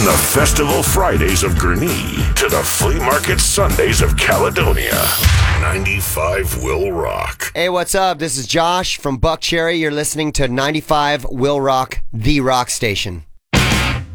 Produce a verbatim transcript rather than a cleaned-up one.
From the Festival Fridays of Gurnee to the Flea Market Sundays of Caledonia, ninety-five will rock. Hey, what's up? This is Josh from Buckcherry. You're listening to ninety-five will rock, the rock station.